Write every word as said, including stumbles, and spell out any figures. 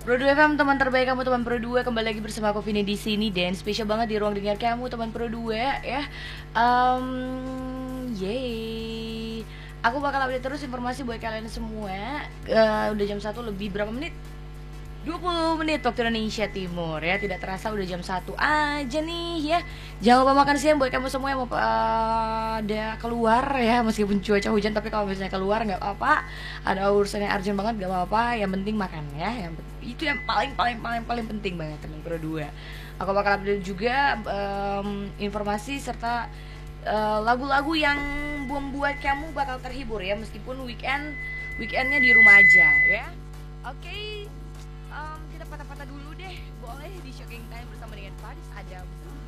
Pro dua F M, teman terbaik kamu, teman Pro dua, kembali lagi bersama aku Vini di sini dan spesial banget di ruang dengar kamu, teman Pro dua ya. Um, Yeay. Aku bakal update terus informasi buat kalian semua. Uh, udah jam satu lebih berapa menit? dua puluh menit waktu Indonesia Timur ya. Tidak terasa udah jam satu aja nih ya. Jangan lupa makan siang buat kamu semua yang mau pada keluar ya. Meskipun cuaca hujan, tapi kalau misalnya keluar nggak apa-apa. Ada urusan yang urgent banget nggak apa-apa. Yang penting makan ya. Yang itu yang paling paling paling paling penting banget, teman Pro dua. Aku bakal update juga um, informasi serta uh, lagu-lagu yang membuat kamu bakal terhibur ya, meskipun weekend weekendnya di rumah aja ya. Oke. Okay. Um, kita patah-patah dulu deh, boleh di Shocking Time bersama dengan Faris Adam.